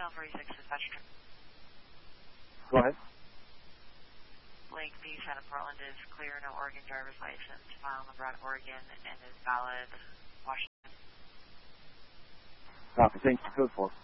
Channel 46 dispatcher. Go ahead. Lake Beach out of Portland is clear, no Oregon driver's license. File number out of Oregon and is valid. Washington. Copy. Thanks. Code 4.